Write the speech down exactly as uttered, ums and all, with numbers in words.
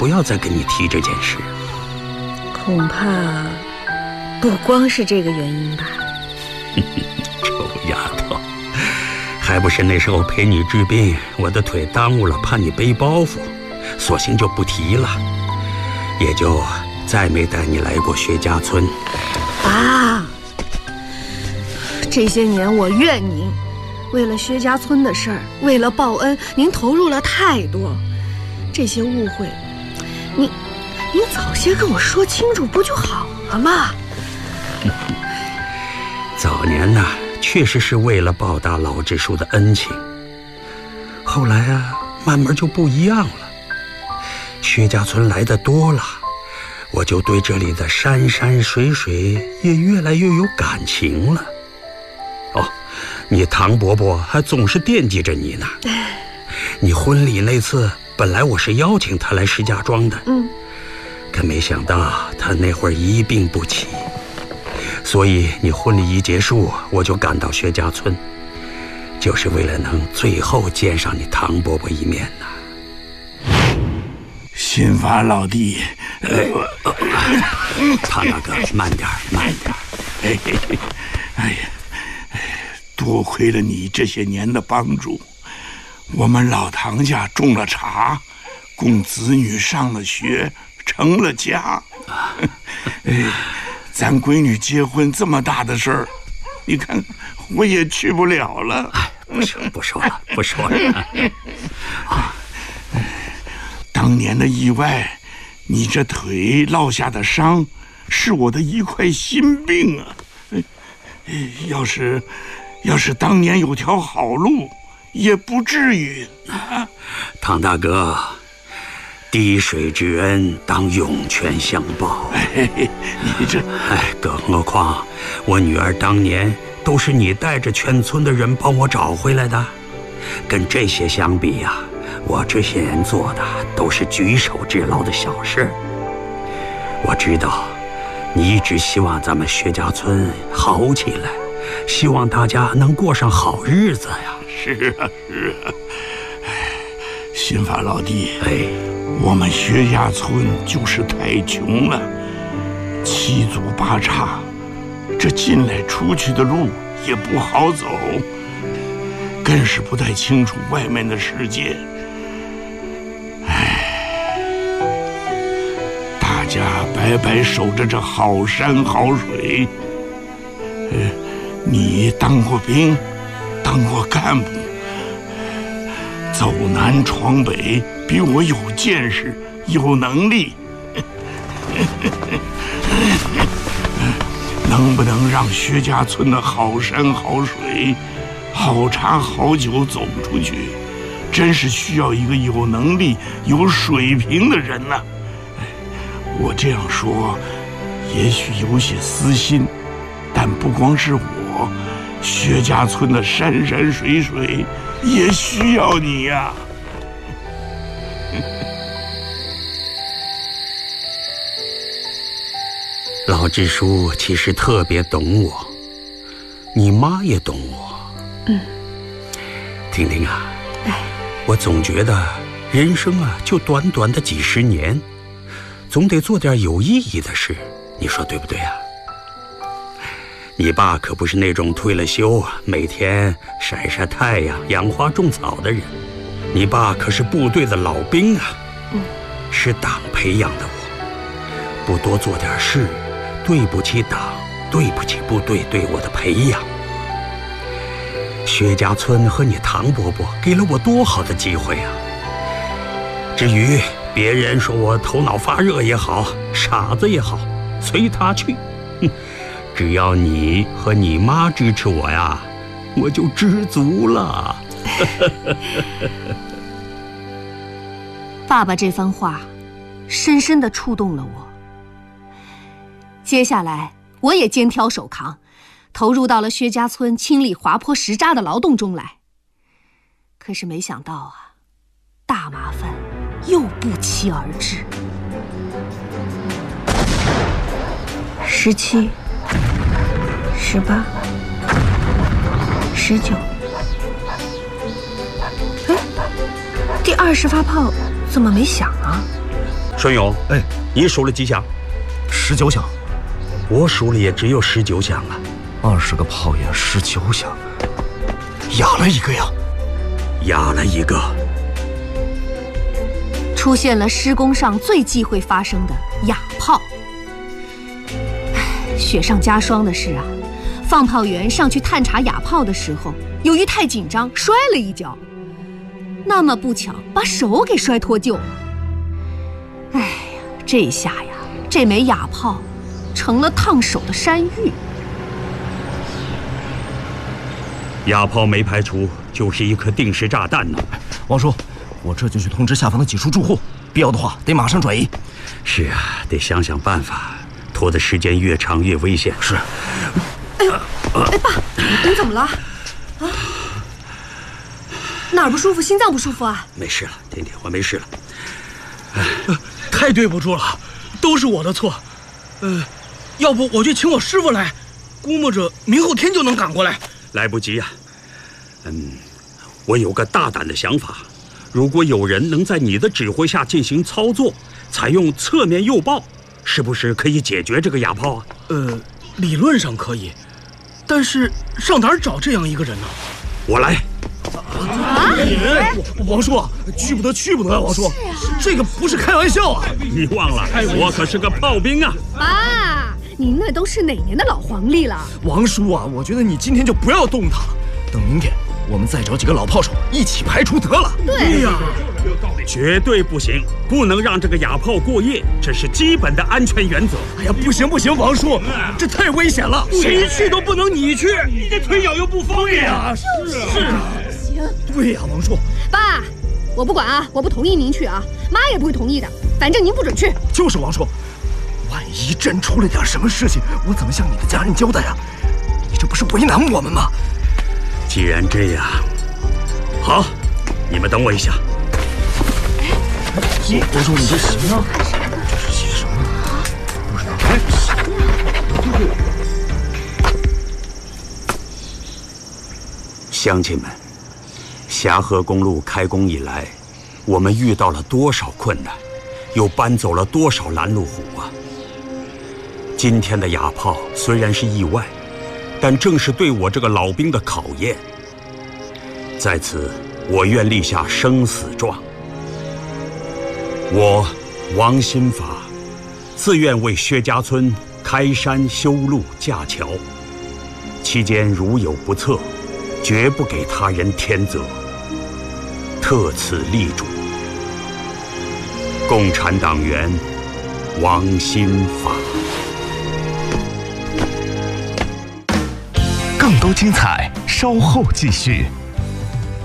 不要再跟你提这件事。 恐怕不光是这个原因吧。 臭丫头，还不是那时候陪你治病，我的腿耽误了，怕你背包袱，索性就不提了，也就再没带你来过薛家村。 爸，这些年我怨您，为了薛家村的事儿，为了报恩，您投入了太多，这些误会，你你早些跟我说清楚不就好了吗？ 早年呢，确实是为了报答老支书的恩情，后来啊，慢慢就不一样了。薛家村来的多了，我就对这里的山山水水也越来越有感情了。哦，你唐伯伯还总是惦记着你呢。你婚礼那次，本来我是邀请他来石家庄的，嗯，可没想到他那会儿一病不起，所以你婚礼一结束，我就赶到薛家村，就是为了能最后见上你唐伯伯一面呢。 新发老弟， 哎，唐大哥，慢点，慢点。 哎，哎呀，多亏了你这些年的帮助，我们老唐家种了茶，供子女上了学，成了家。哎，咱闺女结婚这么大的事儿，你看我也去不了了。 哎，不说不说了，不说了。 啊，当年的意外，你这腿落下的伤，是我的一块心病啊！要是，要是当年有条好路，也不至于。啊、 唐大哥，滴水之恩当涌泉相报。 哎，你这…… 哎，更何况我女儿当年都是你带着全村的人帮我找回来的，跟这些相比呀、啊。我这些年做的都是举手之劳的小事。我知道你一直希望咱们薛家村好起来，希望大家能过上好日子呀。 是啊，是啊。哎，新发老弟， 哎， 我们薛家村就是太穷了，七祖八岔，这进来出去的路也不好走，更是不太清楚外面的世界。大家白白守着这好山好水，呃，你当过兵，当过干部，走南闯北，比我有见识，有能力。能不能让薛家村的好山好水、好茶好酒走出去，真是需要一个有能力、有水平的人呢、啊。我这样说，也许有些私心，但不光是我，薛家村的山山水水也需要你呀、啊。 老支书其实特别懂我，你妈也懂我。 嗯， 婷婷啊， 哎， 我总觉得人生啊，就短短的几十年。总得做点有意义的事，你说对不对啊？你爸可不是那种退了休每天晒晒太阳养花种草的人，你爸可是部队的老兵啊，嗯，是党培养的我，不多做点事，对不起党，对不起部队对我的培养。薛家村和你唐伯伯给了我多好的机会啊！至于别人说我头脑发热也好，傻子也好，随他去。哼，只要你和你妈支持我呀，我就知足了。 爸爸这番话，深深地触动了我。接下来，我也肩挑手扛，投入到了薛家村清理滑坡石渣的劳动中来。可是没想到啊，大麻烦又不期而至。十七、十八、十九，哎，第二十发炮怎么没响啊？ 顺勇， 哎， 你数了几响？ 十九响。 我数了也只有十九响啊。 二十个炮眼，十九响，哑了一个呀。 哑了一个。 出现了施工上最忌讳发生的哑炮。唉，雪上加霜的是啊，放炮员上去探查哑炮的时候，由于太紧张，摔了一跤，那么不巧把手给摔脱臼了。哎呀，这下呀，这枚哑炮成了烫手的山芋。 哑炮没排除，就是一颗定时炸弹呢。 王叔，我这就去通知下方的几处住户，必要的话得马上转移。 是啊，得想想办法，拖的时间越长越危险。 是。 哎呦，哎爸，你怎么了？啊？哪儿不舒服？心脏不舒服啊？ 没事了，婷婷，我没事了。 呃，太对不住了，都是我的错。呃，要不我去请我师傅来，估摸着明后天就能赶过来。 来不及呀、啊。嗯，我有个大胆的想法，如果有人能在你的指挥下进行操作，采用侧面诱爆，是不是可以解决这个哑炮啊？ 呃，理论上可以，但是上哪儿找这样一个人呢？ 我来。 啊！王叔，去不得，去不得啊！王叔，这个不是开玩笑啊！ 你忘了，我可是个炮兵啊！ 爸，您那都是哪年的老黄历了？ 王叔啊，我觉得你今天就不要动它了，等明天我们再找几个老炮手一起排除得了。 对呀， 绝对不行，不能让这个哑炮过夜，这是基本的安全原则。 哎呀，不行不行，王叔，这太危险了， 谁去都不能你去，你这腿脚又不方便啊！ 是是啊，行，对呀，王叔。 爸，我不管啊，我不同意您去啊，妈也不会同意的，反正您不准去。 就是王叔，万一真出了点什么事情，我怎么向你的家人交代啊？你这不是为难我们吗？ 既然这样，好，你们等我一下。 王叔，你这行啊？这是写什么？不知道。哎， 乡亲们，峡河公路开工以来，我们遇到了多少困难，又搬走了多少拦路虎啊！今天的哑炮虽然是意外，但正是对我这个老兵的考验。在此，我愿立下生死状。我王新法，自愿为薛家村开山修路架桥，期间如有不测，绝不给他人添责。特此立主。共产党员王新法。 更多精彩，稍后继续。